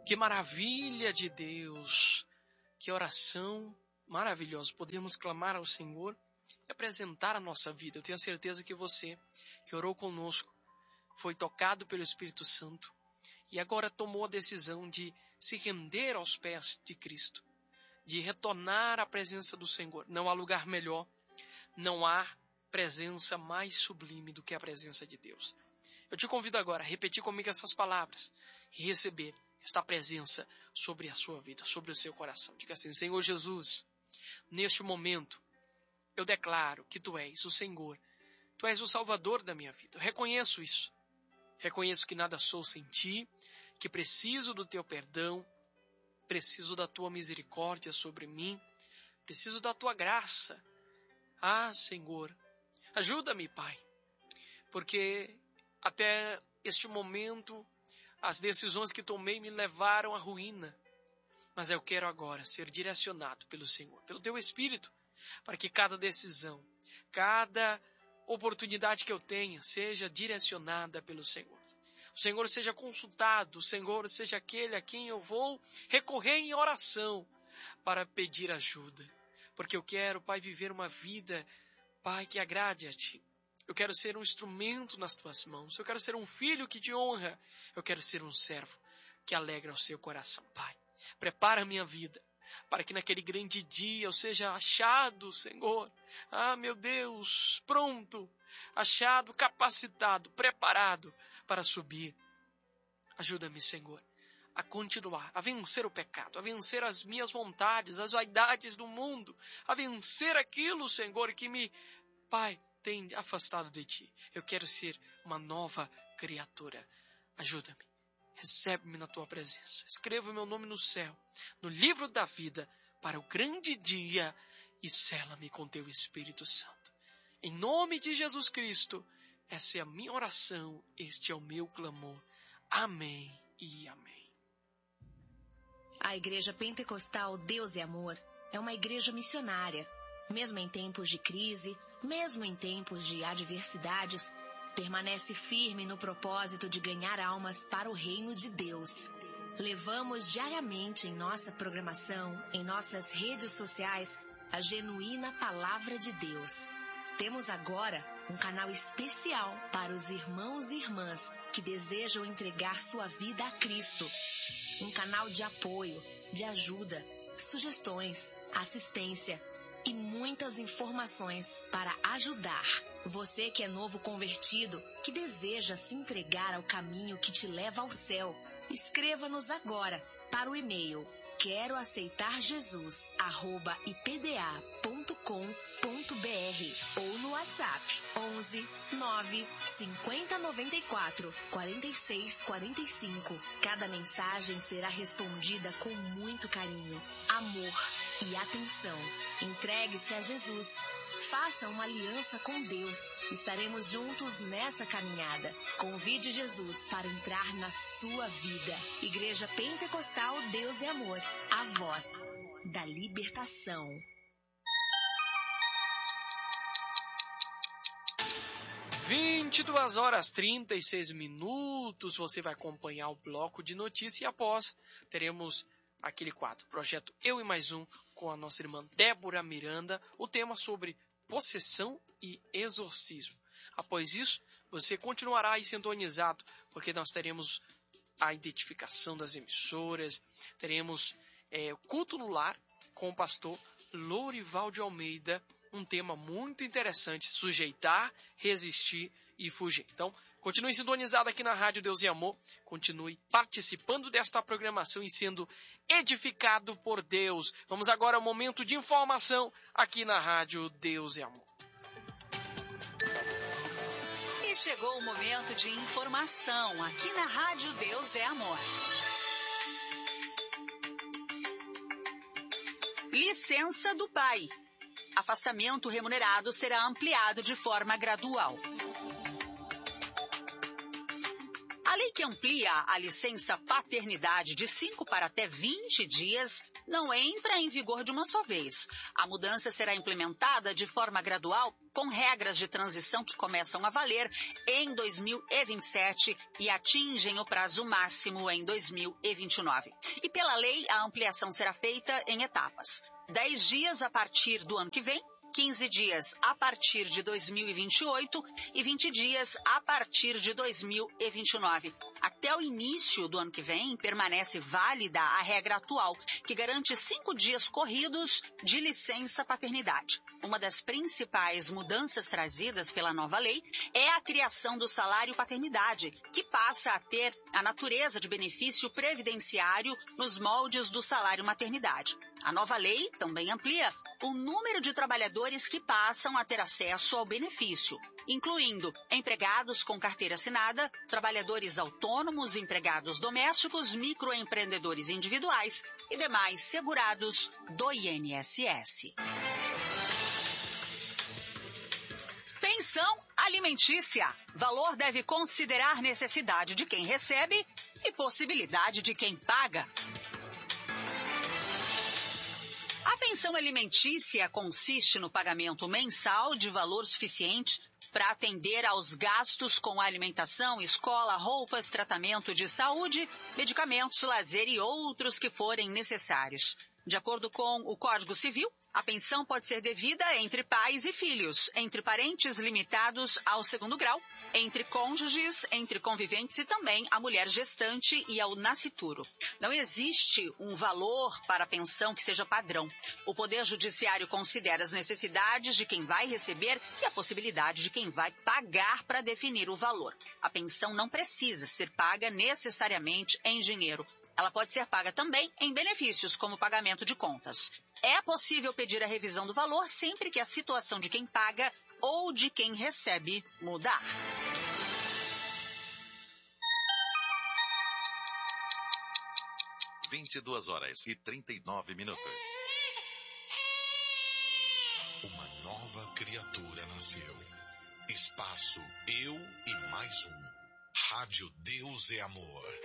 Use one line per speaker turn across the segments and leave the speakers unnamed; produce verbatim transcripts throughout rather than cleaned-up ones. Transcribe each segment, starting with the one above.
Que maravilha de Deus! Que oração maravilhosa! Podemos clamar ao Senhor e apresentar a nossa vida. Eu tenho a certeza que você, que orou conosco, foi tocado pelo Espírito Santo e agora tomou a decisão de se render aos pés de Cristo, de retornar à presença do Senhor. Não há lugar melhor, não há presença mais sublime do que a presença de Deus. Eu te convido agora a repetir comigo essas palavras e receber esta presença sobre a sua vida, sobre o seu coração. Diga assim: Senhor Jesus, neste momento eu declaro que Tu és o Senhor, Tu és o Salvador da minha vida. Eu reconheço isso. Reconheço que nada sou sem Ti, que preciso do Teu perdão, preciso da Tua misericórdia sobre mim, preciso da Tua graça. Ah, Senhor, ajuda-me, Pai, porque até este momento as decisões que tomei me levaram à ruína, mas eu quero agora ser direcionado pelo Senhor, pelo Teu Espírito, para que cada decisão, cada oportunidade que eu tenha seja direcionada pelo Senhor. O Senhor seja consultado, o Senhor seja aquele a quem eu vou recorrer em oração para pedir ajuda. Porque eu quero, Pai, viver uma vida, Pai, que agrade a Ti. Eu quero ser um instrumento nas Tuas mãos. Eu quero ser um filho que Te honra. Eu quero ser um servo que alegra o Seu coração, Pai. Prepara a minha vida para que naquele grande dia eu seja achado, Senhor. Ah, meu Deus, pronto, achado, capacitado, preparado para subir. Ajuda-me, Senhor, a continuar, a vencer o pecado, a vencer as minhas vontades, as vaidades do mundo, a vencer aquilo, Senhor, que me, Pai, tem afastado de Ti. Eu quero ser uma nova criatura. Ajuda-me. Recebe-me na Tua presença. Escreva o meu nome no céu, no livro da vida, para o grande dia, e sela-me com Teu Espírito Santo. Em nome de Jesus Cristo, essa é a minha oração, este é o meu clamor. Amém e amém.
A Igreja Pentecostal Deus e Amor é uma igreja missionária. Mesmo em tempos de crise, mesmo em tempos de adversidades, permanece firme no propósito de ganhar almas para o reino de Deus. Levamos diariamente em nossa programação, em nossas redes sociais, a genuína Palavra de Deus. Temos agora um canal especial para os irmãos e irmãs que desejam entregar sua vida a Cristo. Um canal de apoio, de ajuda, sugestões, assistência e muitas informações para ajudar. Você que é novo convertido, que deseja se entregar ao caminho que te leva ao céu, escreva-nos agora para o e-mail quero aceitar Jesus arroba i p d a ponto com ponto b r ou no WhatsApp onze nove cinquenta noventa e quatro quarenta e seis quarenta e cinco. Cada mensagem será respondida com muito carinho, amor e atenção. Entregue-se a Jesus. Faça uma aliança com Deus. Estaremos juntos nessa caminhada. Convide Jesus para entrar na sua vida. Igreja Pentecostal Deus e Amor. A voz da libertação.
vinte e duas horas e trinta e seis minutos. Você vai acompanhar o bloco de notícias e após teremos aquele quadro, projeto Eu e Mais Um, com a nossa irmã Débora Miranda, o tema sobre possessão e exorcismo. Após isso, você continuará aí sintonizado, porque nós teremos a identificação das emissoras, teremos é, o culto no lar com o pastor Lourival de Almeida, um tema muito interessante, sujeitar, resistir e fugir. Então, continue sintonizado aqui na Rádio Deus e Amor, continue participando desta programação e sendo edificado por Deus. Vamos agora ao momento de informação aqui na Rádio Deus e Amor.
E chegou o momento de informação aqui na Rádio Deus é Amor. Licença do pai. Afastamento remunerado será ampliado de forma gradual. A Lei que amplia a licença paternidade de cinco para até vinte dias não entra em vigor de uma só vez. A mudança será implementada de forma gradual, com regras de transição que começam a valer em dois mil e vinte e sete e atingem o prazo máximo em dois mil e vinte e nove. E pela lei, a ampliação será feita em etapas. dez dias a partir do ano que vem, quinze dias a partir de dois mil e vinte e oito e vinte dias a partir de dois mil e vinte e nove. Até o início do ano que vem, permanece válida a regra atual, que garante cinco dias corridos de licença paternidade. Uma das principais mudanças trazidas pela nova lei é a criação do salário paternidade, que passa a ter a natureza de benefício previdenciário nos moldes do salário maternidade. A nova lei também amplia o número de trabalhadores que passam a ter acesso ao benefício, incluindo empregados com carteira assinada, trabalhadores autônomos, empregados domésticos, microempreendedores individuais e demais segurados do I N S S. Pensão alimentícia. Valor deve considerar necessidade de quem recebe e possibilidade de quem paga. A pensão alimentícia consiste no pagamento mensal de valor suficiente para atender aos gastos com alimentação, escola, roupas, tratamento de saúde, medicamentos, lazer e outros que forem necessários. De acordo com o Código Civil, a pensão pode ser devida entre pais e filhos, entre parentes limitados ao segundo grau, entre cônjuges, entre conviventes e também a mulher gestante e ao nascituro. Não existe um valor para a pensão que seja padrão. O Poder Judiciário considera as necessidades de quem vai receber e a possibilidade de quem vai pagar para definir o valor. A pensão não precisa ser paga necessariamente em dinheiro. Ela pode ser paga também em benefícios, como pagamento de contas. É possível pedir a revisão do valor sempre que a situação de quem paga ou de quem recebe mudar.
vinte e duas horas e trinta e nove minutos.
Uma nova criatura nasceu. Espaço Eu e Mais Um. Rádio Deus é Amor.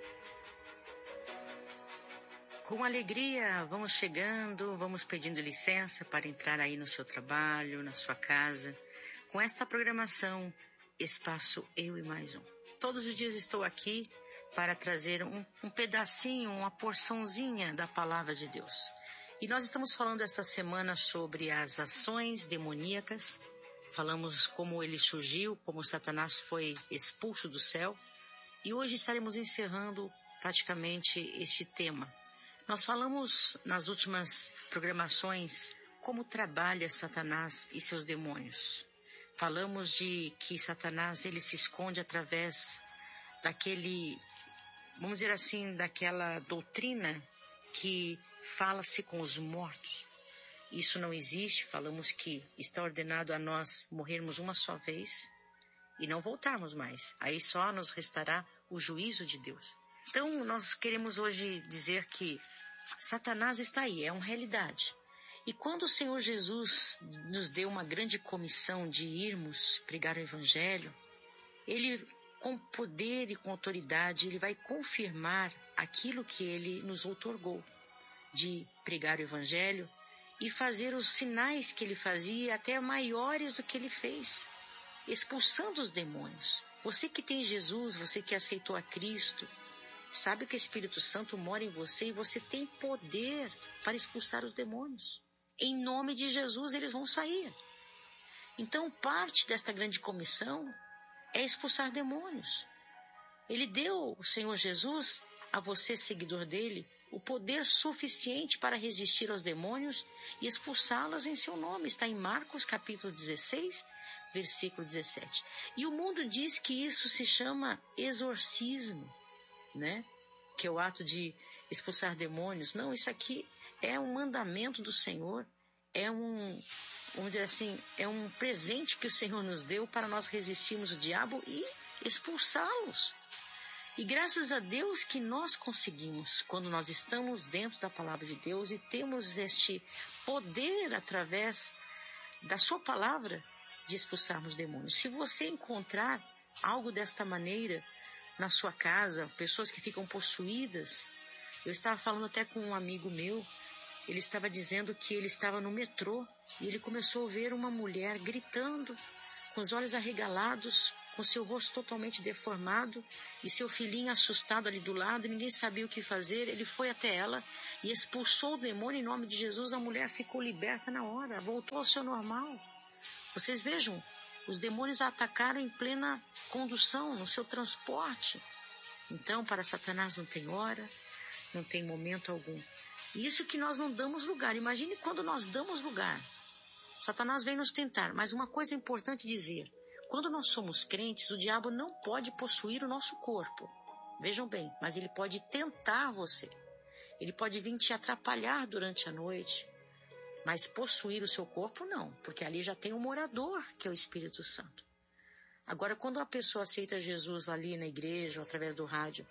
Com alegria, vamos chegando, vamos pedindo licença para entrar aí no seu trabalho, na sua casa, com esta programação Espaço Eu e Mais Um. Todos os dias estou aqui para trazer um, um pedacinho, uma porçãozinha da Palavra de Deus. E nós estamos falando esta semana sobre as ações demoníacas, falamos como ele surgiu, como Satanás foi expulso do céu, e hoje estaremos encerrando praticamente esse tema. Nós falamos nas últimas programações como trabalha Satanás e seus demônios. Falamos de que Satanás ele se esconde através daquele, vamos dizer assim, daquela doutrina que fala-se com os mortos. Isso não existe. Falamos que está ordenado a nós morrermos uma só vez e não voltarmos mais. Aí só nos restará o juízo de Deus. Então, nós queremos hoje dizer que Satanás está aí, é uma realidade. E quando o Senhor Jesus nos deu uma grande comissão de irmos pregar o Evangelho, Ele, com poder e com autoridade, Ele vai confirmar aquilo que Ele nos outorgou, de pregar o Evangelho e fazer os sinais que Ele fazia, até maiores do que Ele fez, expulsando os demônios. Você que tem Jesus, você que aceitou a Cristo, sabe que o Espírito Santo mora em você e você tem poder para expulsar os demônios. Em nome de Jesus, eles vão sair. Então, parte desta grande comissão é expulsar demônios. Ele deu, o Senhor Jesus, a você, seguidor dele, o poder suficiente para resistir aos demônios e expulsá-las em seu nome. Está em Marcos, capítulo dezesseis, versículo dezessete. E o mundo diz que isso se chama exorcismo, né? Que é o ato de expulsar demônios. Não, isso aqui é um mandamento do Senhor, é um, vamos dizer assim, é um presente que o Senhor nos deu para nós resistirmos o diabo e expulsá-los. E graças a Deus que nós conseguimos, quando nós estamos dentro da palavra de Deus e temos este poder através da sua palavra de expulsarmos demônios. Se você encontrar algo desta maneira na sua casa, pessoas que ficam possuídas. Eu estava falando até com um amigo meu, ele estava dizendo que ele estava no metrô e ele começou a ver uma mulher gritando, com os olhos arregalados, com seu rosto totalmente deformado e seu filhinho assustado ali do lado, ninguém sabia o que fazer. Ele foi até ela e expulsou o demônio em nome de Jesus. A mulher ficou liberta na hora, voltou ao seu normal. Vocês vejam, os demônios a atacaram em plena condução, no seu transporte. Então, para Satanás não tem hora, não tem momento algum. E isso que nós não damos lugar. Imagine quando nós damos lugar. Satanás vem nos tentar, mas uma coisa é importante dizer. Quando nós somos crentes, o diabo não pode possuir o nosso corpo. Vejam bem, mas ele pode tentar você. Ele pode vir te atrapalhar durante a noite. Mas possuir o seu corpo, não. Porque ali já tem um morador, que é o Espírito Santo. Agora, quando a pessoa aceita Jesus ali na igreja, ou através do rádio,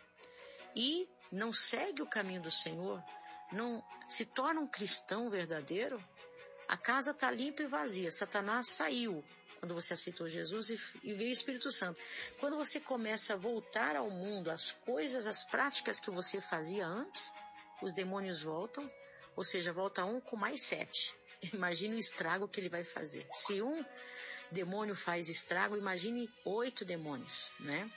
e não segue o caminho do Senhor, não se torna um cristão verdadeiro, a casa está limpa e vazia. Satanás saiu quando você aceitou Jesus e, e veio o Espírito Santo. Quando você começa a voltar ao mundo, as coisas, as práticas que você fazia antes, os demônios voltam, ou seja, volta um com mais sete. Imagine o estrago que ele vai fazer. Se um demônio faz estrago, imagine oito demônios, né?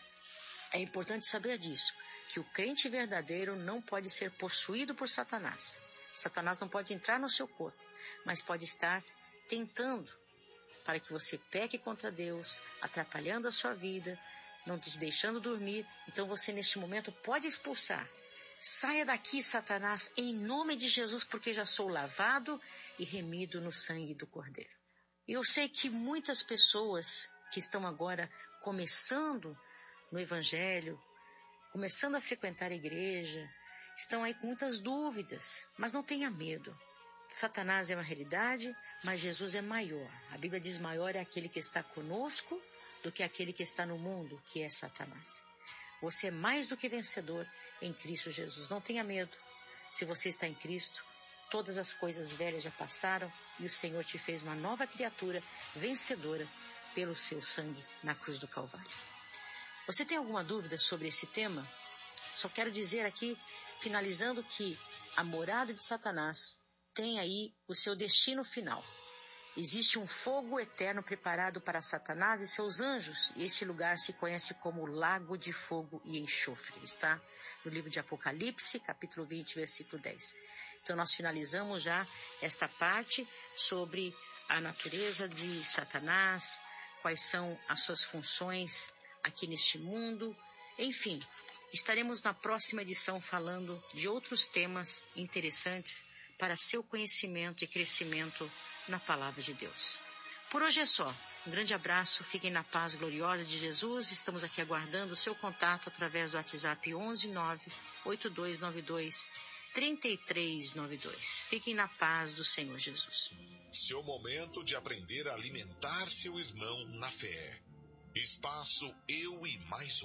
É importante saber disso, que o crente verdadeiro não pode ser possuído por Satanás. Satanás não pode entrar no seu corpo, mas pode estar tentando para que você peque contra Deus, atrapalhando a sua vida, não te deixando dormir. Então você neste momento pode expulsar. Saia daqui, Satanás, em nome de Jesus, porque já sou lavado e remido no sangue do Cordeiro. Eu sei que muitas pessoas que estão agora começando no Evangelho, começando a frequentar a igreja, estão aí com muitas dúvidas, mas não tenha medo. Satanás é uma realidade, mas Jesus é maior. A Bíblia diz: maior é aquele que está conosco do que aquele que está no mundo, que é Satanás. Você é mais do que vencedor em Cristo Jesus. Não tenha medo. Se você está em Cristo, todas as coisas velhas já passaram e o Senhor te fez uma nova criatura vencedora pelo seu sangue na cruz do Calvário. Você tem alguma dúvida sobre esse tema? Só quero dizer aqui, finalizando, que a morada de Satanás tem aí o seu destino final. Existe um fogo eterno preparado para Satanás e seus anjos, e este lugar se conhece como Lago de Fogo e Enxofre. Está no livro de Apocalipse, capítulo vinte, versículo dez. Então nós finalizamos já esta parte sobre a natureza de Satanás, quais são as suas funções aqui neste mundo. Enfim, estaremos na próxima edição falando de outros temas interessantes para seu conhecimento e crescimento na Palavra de Deus. Por hoje é só. Um grande abraço, fiquem na paz gloriosa de Jesus. Estamos aqui aguardando o seu contato através do WhatsApp onze nove oito dois nove dois três três nove dois. Fiquem na paz do Senhor Jesus.
Seu momento de aprender a alimentar seu irmão na fé. Espaço Eu e Mais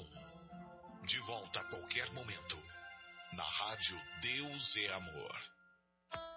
Um. De volta a qualquer momento. Na rádio Deus é Amor.